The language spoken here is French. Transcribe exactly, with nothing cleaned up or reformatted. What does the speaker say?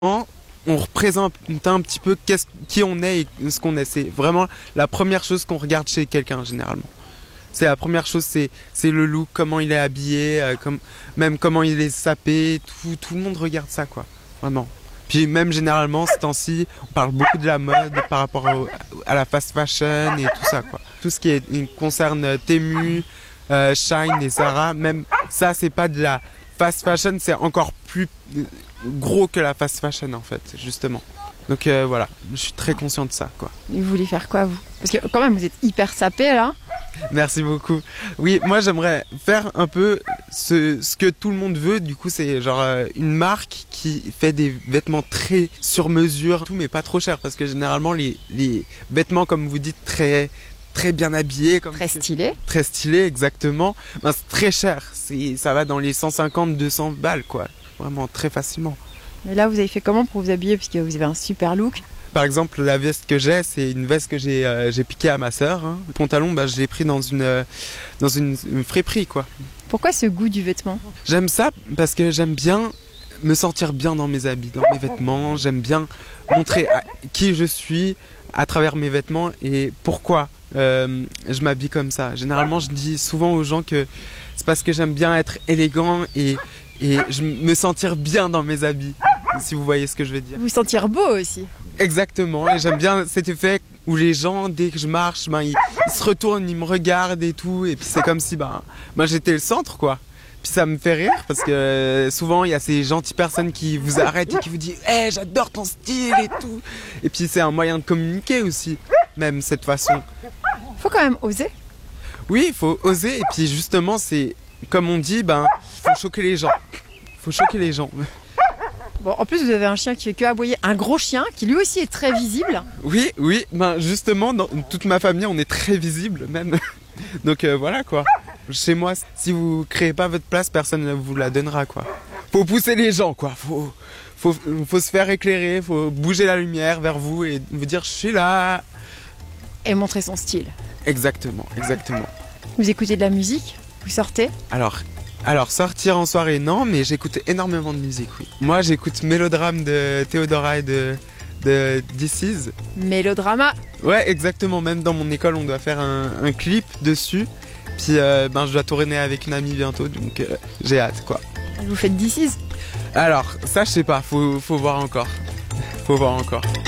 on représente un petit peu qu'est-ce, qui on est et ce qu'on est. C'est vraiment la première chose qu'on regarde chez quelqu'un généralement. C'est la première chose, c'est, c'est le look, comment il est habillé, euh, comme, même comment il est sapé, tout, tout le monde regarde ça, quoi. Vraiment. Puis même généralement, ces temps-ci, on parle beaucoup de la mode par rapport au, à la fast fashion et tout ça, quoi. Tout ce qui est, concerne Temu, euh, Shine et Zara, même ça, c'est pas de la fast fashion, c'est encore plus gros que la fast fashion, en fait, justement. Donc euh, voilà, je suis très conscient de ça, quoi. Vous voulez faire quoi, vous? Parce que quand même, vous êtes hyper sapé, là. Merci beaucoup. Oui, moi j'aimerais faire un peu ce, ce que tout le monde veut. Du coup, c'est genre euh, une marque qui fait des vêtements très sur mesure, tout, mais pas trop cher, parce que généralement les, les vêtements, comme vous dites, très très bien habillés, comme très stylés, très stylés, exactement. Ben, c'est très cher. C'est, ça va dans les cent cinquante, deux cents balles, quoi. Vraiment très facilement. Mais là, vous avez fait comment pour vous habiller, parce que vous avez un super look? Par exemple, la veste que j'ai, c'est une veste que j'ai, euh, j'ai piquée à ma sœur. Hein. Le pantalon, bah, je l'ai pris dans une, euh, dans une, une friperie, quoi. Pourquoi ce goût du vêtement? J'aime ça parce que j'aime bien me sentir bien dans mes habits, dans mes vêtements. J'aime bien montrer à qui je suis à travers mes vêtements et pourquoi euh, je m'habille comme ça. Généralement, je dis souvent aux gens que c'est parce que j'aime bien être élégant et, et je me sentir bien dans mes habits, si vous voyez ce que je veux dire. Vous sentir beau aussi. Exactement, et j'aime bien cet effet où les gens, dès que je marche, ben, ils, ils se retournent, ils me regardent et tout, et puis c'est comme si ben, moi j'étais le centre, quoi. Puis ça me fait rire parce que euh, souvent il y a ces gentilles personnes qui vous arrêtent et qui vous disent hey, « j'adore ton style et tout !» Et puis c'est un moyen de communiquer aussi, même cette façon. Faut quand même oser. Oui, il faut oser, et puis justement, c'est comme on dit, ben, faut choquer les gens. Faut choquer les gens. Bon, en plus, vous avez un chien qui fait que aboyer, un gros chien qui lui aussi est très visible. Oui, oui, ben justement, dans toute ma famille, on est très visible même. Donc euh, voilà, quoi. Chez moi, si vous créez pas votre place, personne ne vous la donnera, quoi. Faut pousser les gens, quoi. Faut, faut, faut se faire éclairer, faut bouger la lumière vers vous et vous dire je suis là. Et montrer son style. Exactement, exactement. Vous écoutez de la musique? Vous sortez? Alors, alors sortir en soirée, non, mais j'écoute énormément de musique, oui. Moi, j'écoute Mélodrame de Théodora et de, de This Is. Mélodrama. Ouais, exactement. Même dans mon école, on doit faire un, un clip dessus. Puis, euh, ben, je dois tourner avec une amie bientôt, donc euh, j'ai hâte, quoi. Vous faites This Is? Alors, ça, je sais pas. Faut, faut voir encore. Faut voir encore.